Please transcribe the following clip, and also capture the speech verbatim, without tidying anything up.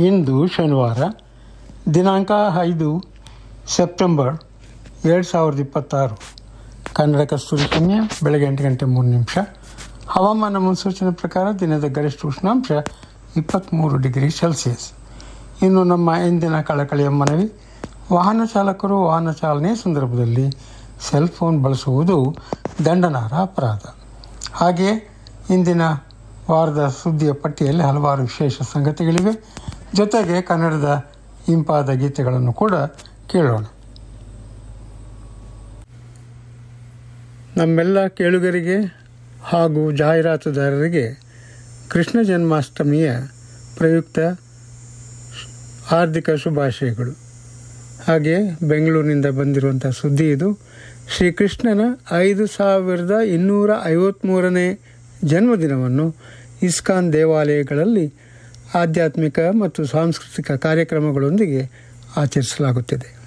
ಇಂದು ಶನಿವಾರ ದಿನಾಂಕ ಐದು ಸೆಪ್ಟೆಂಬರ್ ಎರಡು ಸಾವಿರದ ಇಪ್ಪತ್ತಾರು. ಕನ್ನಡ ಕಸ್ತೂರಿ ಸಮಯ ಬೆಳಗ್ಗೆ ಎಂಟು ಗಂಟೆ ಮೂರು ನಿಮಿಷ. ಹವಾಮಾನ ಮುನ್ಸೂಚನೆ ಪ್ರಕಾರ ದಿನದ ಗರಿಷ್ಠ ಉಷ್ಣಾಂಶ ಇಪ್ಪತ್ತ್ಮೂರು ಡಿಗ್ರಿ ಸೆಲ್ಸಿಯಸ್. ಇನ್ನು ನಮ್ಮ ಇಂದಿನ ಕಳಕಳಿಯ ಮನವಿ: ವಾಹನ ಚಾಲಕರು ವಾಹನ ಚಾಲನೆ ಸಂದರ್ಭದಲ್ಲಿ ಸೆಲ್ ಫೋನ್ ಬಳಸುವುದು ದಂಡನಾರ್ಹ ಅಪರಾಧ. ಹಾಗೆಯೇ ಇಂದಿನ ವಾರದ ಸುದ್ದಿಯ ಪಟ್ಟಿಯಲ್ಲಿ ಹಲವಾರು ವಿಶೇಷ ಸಂಗತಿಗಳಿವೆ. ಜೊತೆಗೆ ಕನ್ನಡದ ಇಂಪಾದ ಗೀತೆಗಳನ್ನು ಕೂಡ ಕೇಳೋಣ. ನಮ್ಮೆಲ್ಲ ಕೇಳುಗರಿಗೆ ಹಾಗೂ ಜಾಹೀರಾತುದಾರರಿಗೆ ಕೃಷ್ಣ ಜನ್ಮಾಷ್ಟಮಿಯ ಪ್ರಯುಕ್ತ ಹಾರ್ದಿಕ ಶುಭಾಶಯಗಳು. ಹಾಗೆ ಬೆಂಗಳೂರಿನಿಂದ ಬಂದಿರುವಂಥ ಸುದ್ದಿ ಇದು. ಶ್ರೀಕೃಷ್ಣನ ಐದು ಸಾವಿರದ ಇನ್ನೂರ ಐವತ್ತ್ಮೂರನೇ ಜನ್ಮದಿನವನ್ನು ಇಸ್ಕಾನ್ ದೇವಾಲಯಗಳಲ್ಲಿ ಆಧ್ಯಾತ್ಮಿಕ ಮತ್ತು ಸಾಂಸ್ಕೃತಿಕ ಕಾರ್ಯಕ್ರಮಗಳೊಂದಿಗೆ ಆಚರಿಸಲಾಗುತ್ತಿದೆ.